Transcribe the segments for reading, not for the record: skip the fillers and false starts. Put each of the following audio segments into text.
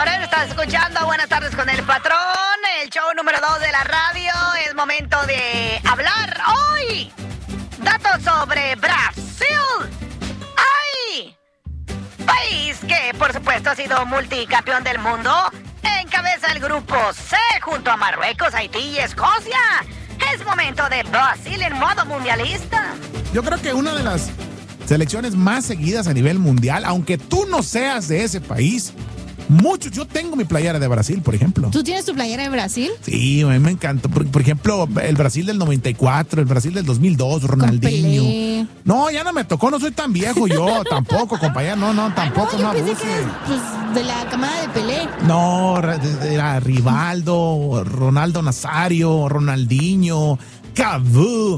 señores, estás escuchando Buenas tardes con el patrón, el show número 2 de la radio. Es momento de hablar hoy. Datos sobre Brasil. ¡Ay! País que, por supuesto, ha sido multicampeón del mundo. Encabeza el grupo C junto a Marruecos, Haití y Escocia. Es momento de Brasil en modo mundialista. Yo creo que una de las selecciones más seguidas a nivel mundial, aunque tú no seas de ese país, muchos. Yo tengo mi playera de Brasil, por ejemplo. ¿Tú tienes tu playera de Brasil? Sí, a mí me encanta. Por ejemplo, el Brasil del 94, el Brasil del 2002, Ronaldinho. Pelé. No, ya no me tocó, no soy tan viejo yo, tampoco, compañero, no, tampoco, no yo pensé abuse. que eres, pues, de la camada de Pelé. No, era Rivaldo, Ronaldo Nazario, Ronaldinho, Cavú,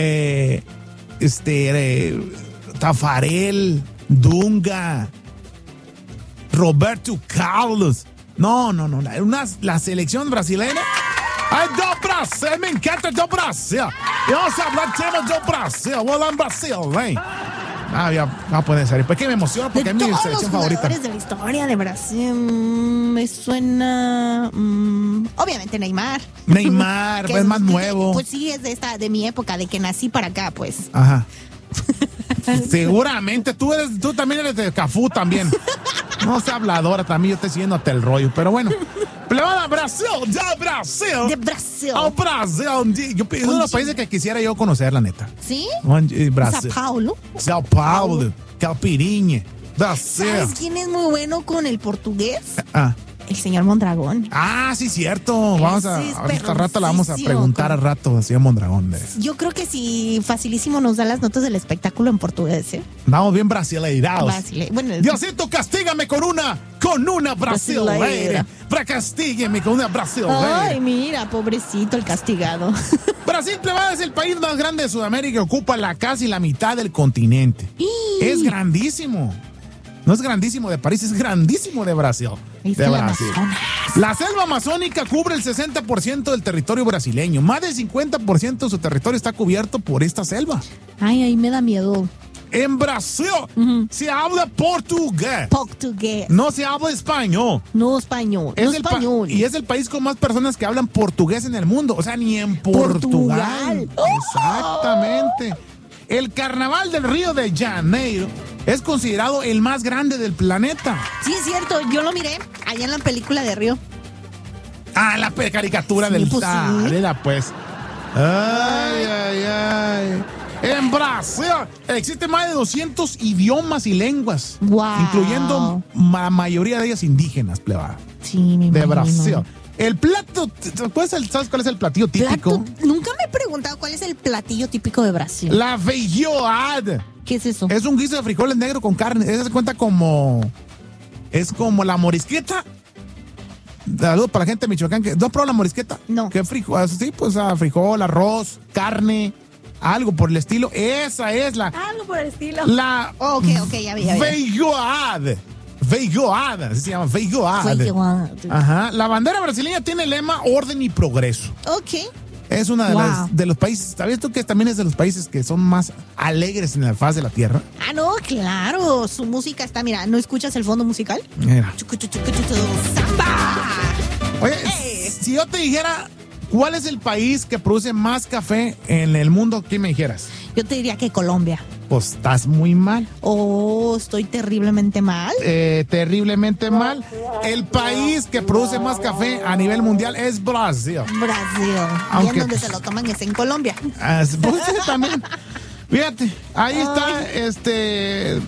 Tafarel, Dunga, Roberto Carlos. No. La selección brasileña. ¡Ay, do Brasil! Me encanta do Brasil. Y vamos a hablar temas do Brasil. Voy a hablar en Brasil, ven. Ya puede ser. ¿Por qué me emociona? Porque es mi selección favorita. De la historia de Brasil, me suena. Obviamente Neymar. Neymar, Que es más nuevo. Pues sí, es de mi época, de que nací para acá, pues. Ajá. Seguramente. Tú también eres de Cafú también. No sé, habladora también. Yo estoy siguiendo hasta el rollo. Pero bueno. Plebada, Brasil. ¡Ya, Brasil! De Brasil. ¡Oh, Brasil! Es uno de los países que quisiera yo conocer, la neta. ¿Sí? Brasil. Sao Paulo. Caipirinha. Brasil. ¿Sabes quién es muy bueno con el portugués? Ah. El señor Mondragón. Ah, sí, cierto. Ahorita rato la vamos a perroncísimo. preguntar al rato al señor Mondragón. Yo creo que sí, facilísimo nos da las notas del espectáculo en portugués, ¿eh? Vamos bien brasileirados. Bueno, Diosito, castígame con una brasileira. Castígueme con una brasileira. Ay, mira, pobrecito el castigado. Brasil, plebada, es el país más grande de Sudamérica que ocupa casi la mitad del continente. Es grandísimo. No es grandísimo de París, es grandísimo de Brasil. La selva amazónica cubre el 60% del territorio brasileño. Más del 50% de su territorio está cubierto por esta selva. Ay, ahí me da miedo. En Brasil se habla portugués. No se habla español. No español. Y es el país con más personas que hablan portugués en el mundo. O sea, ni en Portugal. Exactamente. El carnaval del Río de Janeiro es considerado el más grande del planeta. Sí, es cierto. Yo lo miré allá en la película de Río. Ah, la caricatura del Mira, pues. Ay. En Brasil existen más de 200 idiomas y lenguas. Wow. Incluyendo la mayoría de ellas indígenas, plebada. Sí, mi de Brasil. El plato, ¿sabes cuál es el platillo típico? Nunca me he preguntado cuál es el platillo típico de Brasil. La feijoada. ¿Qué es eso? Es un guiso de frijoles negro con carne. Eso se cuenta es como la morisqueta. Saludos para la gente de Michoacán. ¿No has probado la morisqueta? No. ¿Qué frijol? Sí, pues frijol, arroz, carne, algo por el estilo. Esa es algo por el estilo. Ok, ya vi. Feijoada, así se llama, feijoada. Ajá. La bandera brasileña tiene el lema orden y progreso. Ok. Es una de los países, ¿sabías tú que también es de los países que son más alegres en la faz de la tierra? Ah, no, claro, su música está, mira, ¿no escuchas el fondo musical? Mira. ¡Samba! Oye, si yo te dijera, ¿cuál es el país que produce más café en el mundo? ¿Qué me dijeras? Yo te diría que Colombia. Pues estás muy mal. Oh, estoy terriblemente mal. Terriblemente mal. El país que produce más café a nivel mundial es Brasil. Y en donde se lo toman es en Colombia. Pues también. Fíjate, ahí está